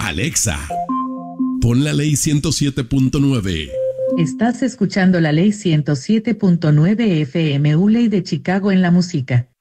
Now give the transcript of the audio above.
Alexa, pon la ley 107.9. Estás escuchando la ley 107.9 FM, Ley de Chicago en la música.